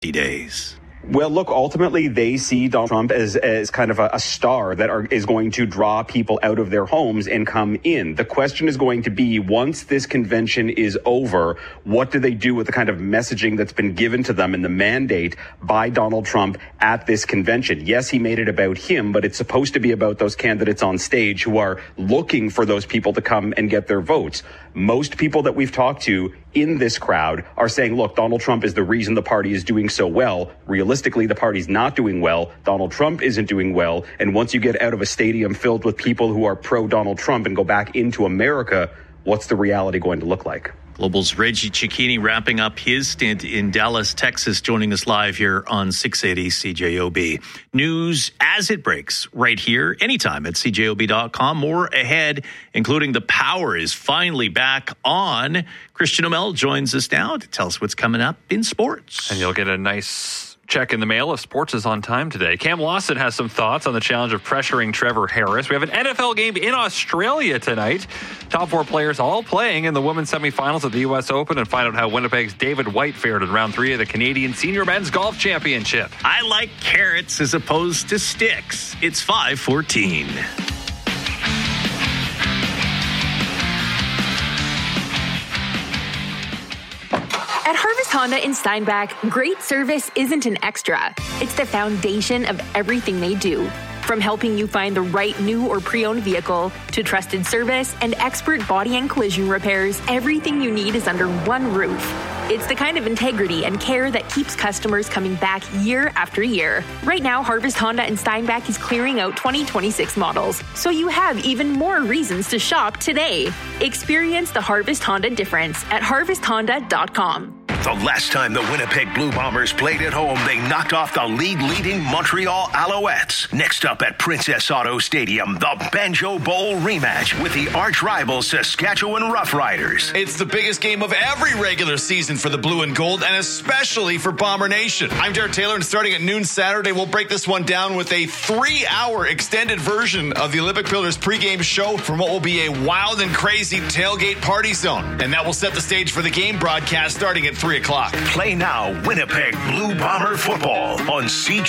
days. Well, look, ultimately, they see Donald Trump as kind of a star that is going to draw people out of their homes and come in. The question is going to be, once this convention is over, what do they do with the kind of messaging that's been given to them and the mandate by Donald Trump at this convention? Yes, he made it about him, but it's supposed to be about those candidates on stage who are looking for those people to come and get their votes. Most people that we've talked to in this crowd are saying, look, Donald Trump is the reason the party is doing so well. Realistically, the party's not doing well. Donald Trump isn't doing well. And once you get out of a stadium filled with people who are pro-Donald Trump and go back into America, what's the reality going to look like? Global's Reggie Cicchini wrapping up his stint in Dallas, Texas, joining us live here on 680 CJOB. News as it breaks right here, anytime at CJOB.com. More ahead, including the power is finally back on. Christian O'Mell joins us now to tell us what's coming up in sports. And you'll get a nice check in the mail if sports is on time today. Cam Lawson has some thoughts on the challenge of pressuring Trevor Harris. We have an NFL game in Australia tonight. Top 4 players all playing in the women's semifinals of the U.S. Open, and find out how Winnipeg's David White fared in round 3 of the Canadian Senior Men's Golf Championship. I like carrots as opposed to sticks. It's 5:14. At Harvest Honda in Steinbach, great service isn't an extra. It's the foundation of everything they do. From helping you find the right new or pre-owned vehicle to trusted service and expert body and collision repairs, everything you need is under one roof. It's the kind of integrity and care that keeps customers coming back year after year. Right now, Harvest Honda in Steinbach is clearing out 2026 models, so you have even more reasons to shop today. Experience the Harvest Honda difference at harvesthonda.com. The last time the Winnipeg Blue Bombers played at home, they knocked off the league-leading Montreal Alouettes. Next up at Princess Auto Stadium, the Banjo Bowl rematch with the arch-rival Saskatchewan Roughriders. It's the biggest game of every regular season for the Blue and Gold, and especially for Bomber Nation. I'm Derek Taylor, and starting at noon Saturday, we'll break this one down with a 3-hour extended version of the Olympic Pillars pregame show from what will be a wild and crazy tailgate party zone. And that will set the stage for the game broadcast starting at 3 o'clock. Play now Winnipeg Blue Bomber football on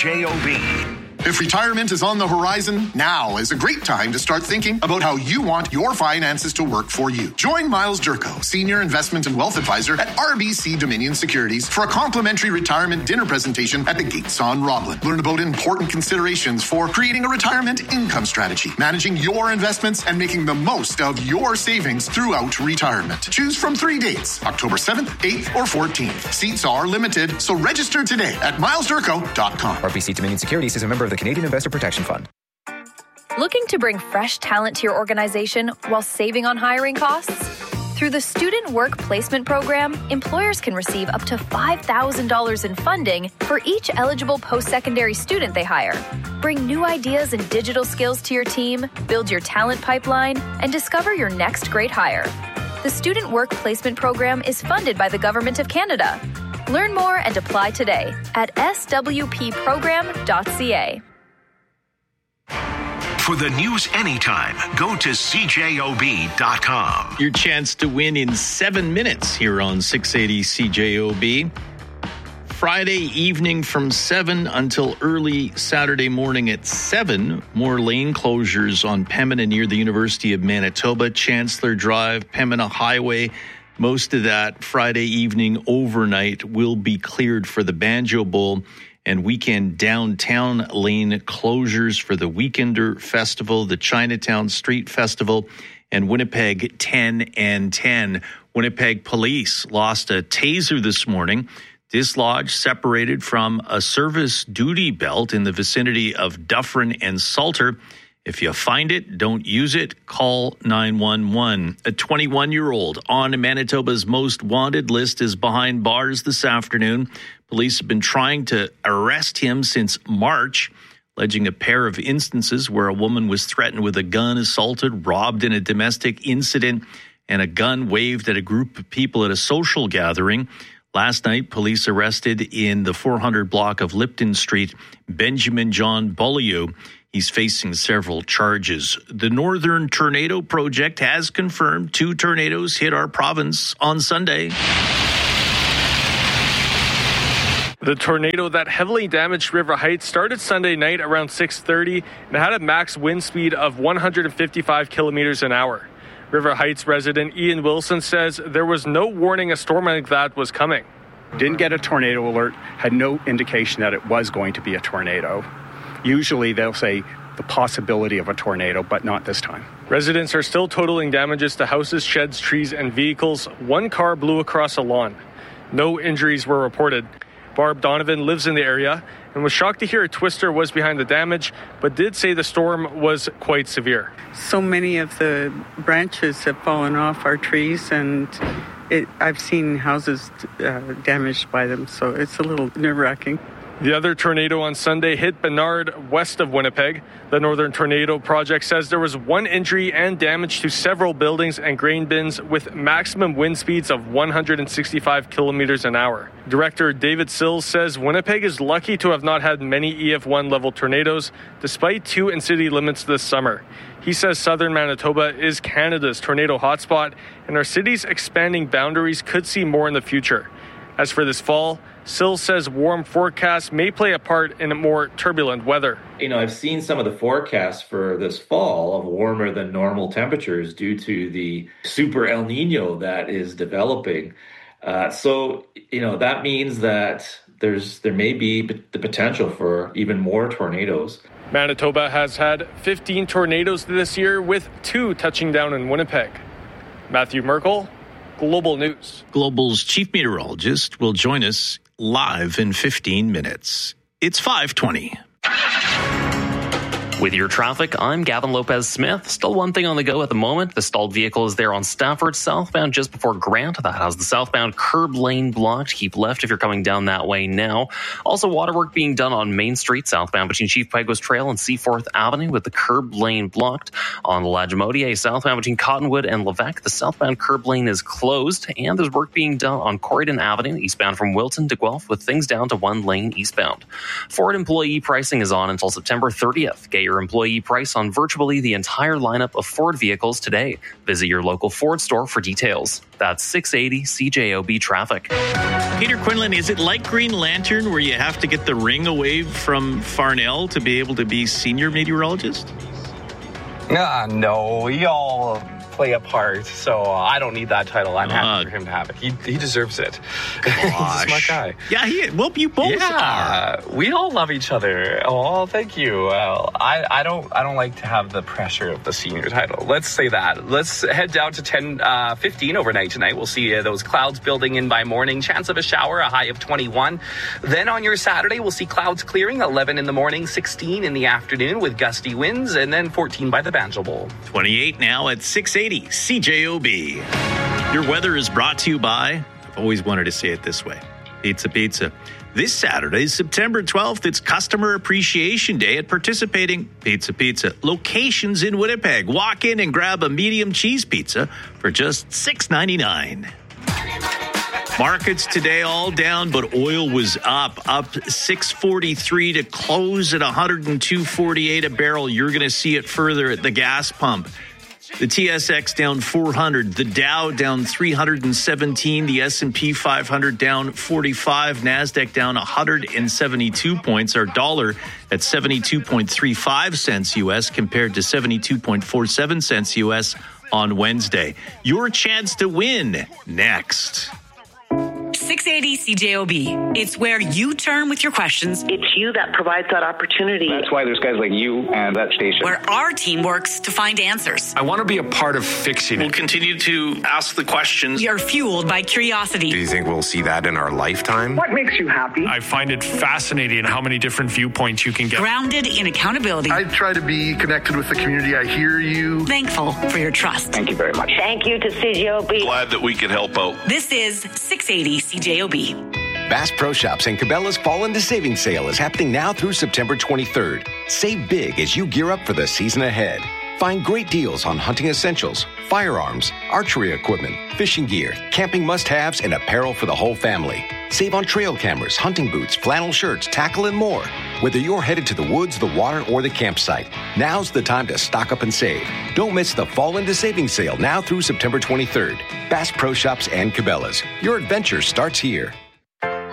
CJOB. If retirement is on the horizon, now is a great time to start thinking about how you want your finances to work for you. Join Miles Durko, Senior Investment and Wealth Advisor at RBC Dominion Securities, for a complimentary retirement dinner presentation at the Gates on Roblin. Learn about important considerations for creating a retirement income strategy, managing your investments, and making the most of your savings throughout retirement. Choose from 3 dates, October 7th, 8th, or 14th. Seats are limited, so register today at milesdurko.com. RBC Dominion Securities is a member of the Canadian Investor Protection Fund. Looking to bring fresh talent to your organization while saving on hiring costs? Through the Student Work Placement Program, employers can receive up to $5,000 in funding for each eligible post-secondary student they hire. Bring new ideas and digital skills to your team, build your talent pipeline, and discover your next great hire. The Student Work Placement Program is funded by the Government of Canada. Learn more and apply today at swpprogram.ca. For the news anytime, go to CJOB.com. Your chance to win in 7 minutes here on 680 CJOB. Friday evening from 7 until early Saturday morning at 7. More lane closures on Pembina near the University of Manitoba, Chancellor Drive, Pembina Highway. Most of that Friday evening overnight will be cleared for the Banjo Bowl and weekend downtown lane closures for the Weekender Festival, the Chinatown Street Festival, and Winnipeg 10 and 10. Winnipeg police lost a taser this morning, dislodged, separated from a service duty belt in the vicinity of Dufferin and Salter. If you find it, don't use it. Call 911. A 21-year-old on Manitoba's most wanted list is behind bars this afternoon. Police have been trying to arrest him since March, alleging a pair of instances where a woman was threatened with a gun, assaulted, robbed in a domestic incident, and a gun waved at a group of people at a social gathering. Last night, police arrested in the 400 block of Lipton Street Benjamin John Beaulieu. He's facing several charges. The Northern Tornado Project has confirmed 2 tornadoes hit our province on Sunday. The tornado that heavily damaged River Heights started Sunday night around 6:30 and had a max wind speed of 155 kilometers an hour. River Heights resident Ian Wilson says there was no warning a storm like that was coming. Didn't get a tornado alert, had no indication that it was going to be a tornado. Usually they'll say the possibility of a tornado, but not this time. Residents are still totaling damages to houses, sheds, trees, and vehicles. One car blew across a lawn. No injuries were reported. Barb Donovan lives in the area and was shocked to hear a twister was behind the damage, but did say the storm was quite severe. So many of the branches have fallen off our trees, and I've seen houses damaged by them, so it's a little nerve-wracking. The other tornado on Sunday hit Bernard, west of Winnipeg. The Northern Tornado Project says there was one injury and damage to several buildings and grain bins with maximum wind speeds of 165 kilometers an hour. Director David Sills says Winnipeg is lucky to have not had many EF1 level tornadoes, despite 2 in city limits this summer. He says southern Manitoba is Canada's tornado hotspot, and our city's expanding boundaries could see more in the future. As for this fall, Sills says warm forecasts may play a part in more turbulent weather. I've seen some of the forecasts for this fall of warmer than normal temperatures due to the super El Nino that is developing. So that means that there may be the potential for even more tornadoes. Manitoba has had 15 tornadoes this year, with 2 touching down in Winnipeg. Matthew Merkel, Global News. Global's chief meteorologist will join us live in 15 minutes. It's 5:20. With your traffic, I'm Gavin Lopez-Smith. Still one thing on the go at the moment. The stalled vehicle is there on Stafford southbound just before Grant. That has the southbound curb lane blocked. Keep left if you're coming down that way now. Also, waterwork being done on Main Street southbound between Chief Pegos Trail and Seaforth Avenue with the curb lane blocked. On the Lagimodier southbound between Cottonwood and Levesque, the southbound curb lane is closed. And there's work being done on Corridon Avenue eastbound from Wilton to Guelph with things down to 1 lane eastbound. Ford employee pricing is on until September 30th. Get your employee price on virtually the entire lineup of Ford vehicles today. Visit your local Ford store for details. That's 680 CJOB traffic. Peter Quinlan, is it like Green Lantern where you have to get the ring away from Farnell to be able to be senior meteorologist? No, we all play a part, so I don't need that title. I'm happy for him to have it. He deserves it. He's a smart guy. Yeah, you both are. We all love each other. Oh, thank you. I don't like to have the pressure of the senior title. Let's say that. Let's head down to 10:15 overnight tonight. We'll see those clouds building in by morning. Chance of a shower, a high of 21. Then on your Saturday, we'll see clouds clearing, 11 in the morning, 16 in the afternoon with gusty winds, and then 14 by the Banjo Bowl. 28 now at 680 CJOB. Your weather is brought to you by, I've always wanted to say it this way, Pizza Pizza. This Saturday, September 12th, it's Customer Appreciation Day at participating Pizza Pizza locations in Winnipeg. Walk in and grab a medium cheese pizza for just $6.99. Markets today all down, but oil was up $6.43 to close at $102.48 a barrel. You're going to see it further at the gas pump. The TSX down 400, the Dow down 317, the S&P 500 down 45, NASDAQ down 172 points. Our dollar at 72.35 cents U.S. compared to 72.47 cents U.S. on Wednesday. Your chance to win next. 680 CJOB. It's where you turn with your questions. It's you that provides that opportunity. That's why there's guys like you and that station. Where our team works to find answers. I want to be a part of fixing it. We'll continue to ask the questions. We are fueled by curiosity. Do you think we'll see that in our lifetime? What makes you happy? I find it fascinating how many different viewpoints you can get. Grounded in accountability. I try to be connected with the community. I hear you. Thankful for your trust. Thank you very much. Thank you to CJOB. Glad that we could help out. This is 680 CJOB. Bass Pro Shops and Cabela's Fall into Savings Sale is happening now through September 23rd. Save big as you gear up for the season ahead. Find great deals on hunting essentials, firearms, archery equipment, fishing gear, camping must-haves, and apparel for the whole family. Save on trail cameras, hunting boots, flannel shirts, tackle, and more. Whether you're headed to the woods, the water, or the campsite, now's the time to stock up and save. Don't miss the Fall into Savings Sale now through September 23rd. Bass Pro Shops and Cabela's. Your adventure starts here.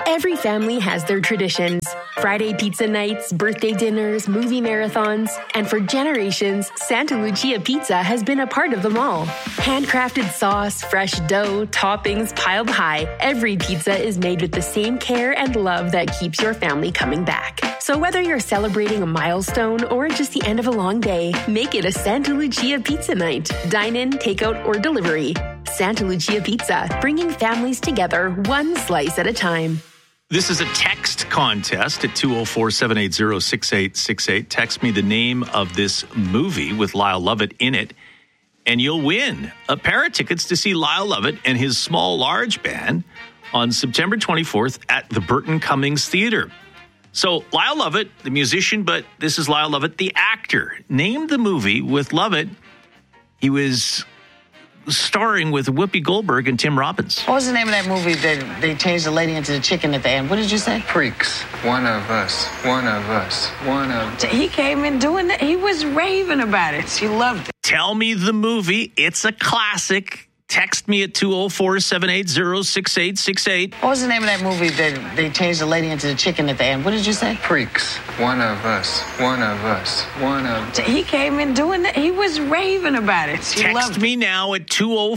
Every family has their traditions. Friday pizza nights, birthday dinners, movie marathons, and for generations, Santa Lucia Pizza has been a part of them all. Handcrafted sauce, fresh dough, toppings piled high, every pizza is made with the same care and love that keeps your family coming back. So whether you're celebrating a milestone or just the end of a long day, make it a Santa Lucia Pizza night. Dine in, takeout, or delivery. Santa Lucia Pizza, bringing families together one slice at a time. This is a text contest at 204-780-6868. Text me the name of this movie with Lyle Lovett in it, and you'll win a pair of tickets to see Lyle Lovett and his Small Large Band on September 24th at the Burton Cummings Theater. So Lyle Lovett, the musician, but this is Lyle Lovett, the actor. Name the movie with Lovett. He was starring with Whoopi Goldberg and Tim Robbins. What was the name of that movie that they changed the lady into the chicken at the end? What did you say? Freaks. One of us. One of us. One of... He came in doing that. He was raving about it. She loved it. Tell me the movie. It's a classic. Text me at 204-780-6868. What was the name of that movie that they changed the lady into the chicken at the end? What did you say? Freaks. One of us. One of us. One of... He came in doing that. He was raving about it. She loved Text me now at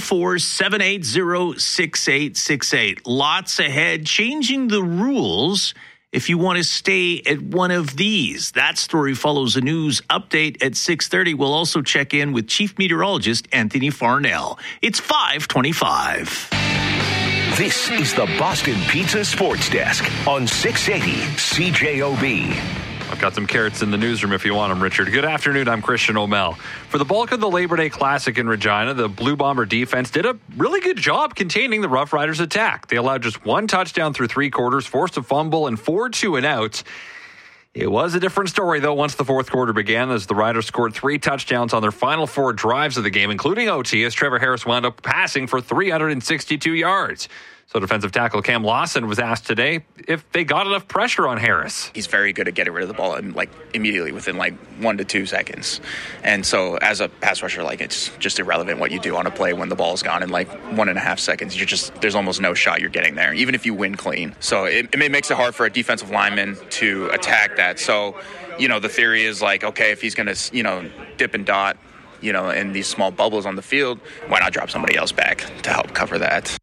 204-780-6868. Lots ahead. Changing the rules if you want to stay at one of these. That story follows a news update at 6:30. We'll also check in with Chief Meteorologist Anthony Farnell. It's 5:25. This is the Boston Pizza Sports Desk on 680 CJOB. I've got some carrots in the newsroom if you want them, Richard. Good afternoon. I'm Christian O'Mell. For the bulk of the Labor Day Classic in Regina, the Blue Bomber defense did a really good job containing the Rough Riders' attack. They allowed just one touchdown through three quarters, forced a fumble, and 4 2-and-outs. It was a different story, though, once the fourth quarter began, as the Riders scored 3 touchdowns on their final 4 drives of the game, including OT, as Trevor Harris wound up passing for 362 yards. So defensive tackle Cam Lawson was asked today if they got enough pressure on Harris. He's very good at getting rid of the ball immediately within 1 to 2 seconds. And so as a pass rusher, it's just irrelevant what you do on a play when the ball's gone in 1.5 seconds. There's almost no shot you're getting there, even if you win clean. So it makes it hard for a defensive lineman to attack that. So, the theory is okay, if he's going to, dip and dot, in these small bubbles on the field, why not drop somebody else back to help cover that?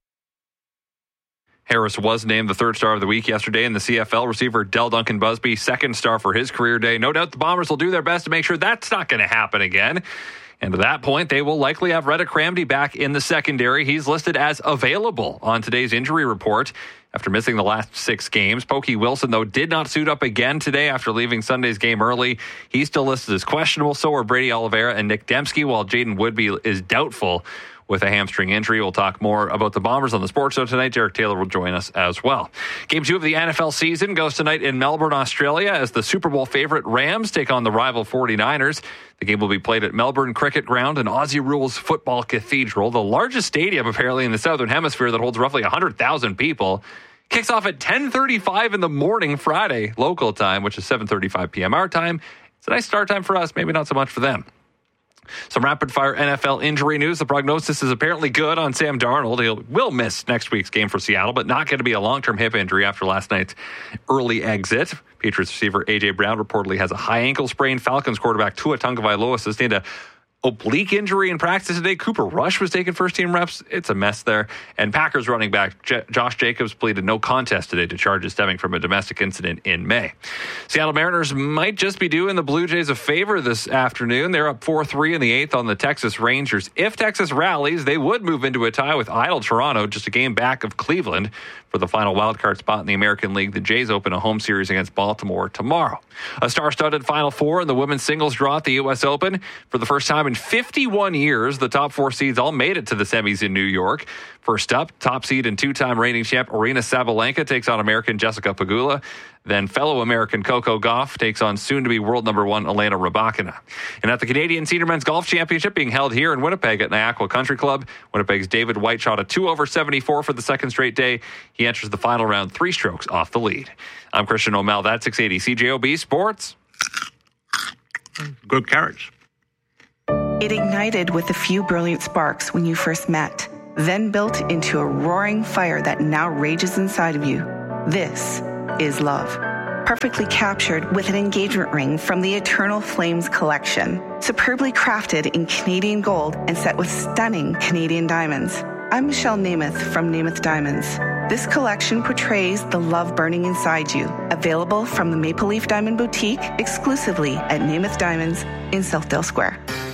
Harris was named the third star of the week yesterday in the CFL. Receiver Del Duncan Busby, second star for his career day. No doubt the Bombers will do their best to make sure that's not going to happen again. And to that point, they will likely have Reddick Ramsey back in the secondary. He's listed as available on today's injury report after missing the last 6 games. Pokey Wilson, though, did not suit up again today after leaving Sunday's game early. He's still listed as questionable. So are Brady Oliveira and Nick Dembski, while Jaden Woodby is doubtful with a hamstring injury. We'll talk more about the Bombers on the Sports Show tonight. Derek Taylor will join us as well. Game 2 of the NFL season goes tonight in Melbourne, Australia, as the Super Bowl favorite Rams take on the rival 49ers. The game will be played at Melbourne Cricket Ground and Aussie Rules Football Cathedral, the largest stadium apparently in the Southern Hemisphere that holds roughly 100,000 people. Kicks off at 10:35 in the morning Friday, local time, which is 7:35 p.m. our time. It's a nice start time for us, maybe not so much for them. Some rapid-fire NFL injury news. The prognosis is apparently good on Sam Darnold. He will miss next week's game for Seattle, but not going to be a long-term hip injury after last night's early exit. Patriots receiver A.J. Brown reportedly has a high ankle sprain. Falcons quarterback Tua Tagovailoa sustained a oblique injury in practice today. Cooper Rush was taking first-team reps. It's a mess there. And Packers running back Josh Jacobs pleaded no contest today to charges stemming from a domestic incident in May. Seattle Mariners might just be doing the Blue Jays a favor this afternoon. They're up 4-3 in the 8th on the Texas Rangers. If Texas rallies, they would move into a tie with idle Toronto, just a game back of Cleveland for the final wildcard spot in the American League. The Jays open a home series against Baltimore tomorrow. A star-studded Final Four in the women's singles draw at the U.S. Open. For the first time in 51 years, the top 4 seeds all made it to the semis in New York. First up, top seed and 2-time reigning champ Aryna Sabalenka takes on American Jessica Pegula. Then fellow American Coco Gauff takes on soon-to-be world number 1 Elena Rybakina. And at the Canadian Senior Men's Golf Championship being held here in Winnipeg at Niagara Country Club, Winnipeg's David White shot a 2-over-74 for the second straight day. He enters the final round 3 strokes off the lead. I'm Christian O'Mell. That's 680 CJOB Sports. Good carrots. It ignited with a few brilliant sparks when you first met, then built into a roaring fire that now rages inside of you. This is love. Perfectly captured with an engagement ring from the Eternal Flames collection. Superbly crafted in Canadian gold and set with stunning Canadian diamonds. I'm Michelle Namath from Namath Diamonds. This collection portrays the love burning inside you. Available from the Maple Leaf Diamond Boutique exclusively at Namath Diamonds in Southdale Square.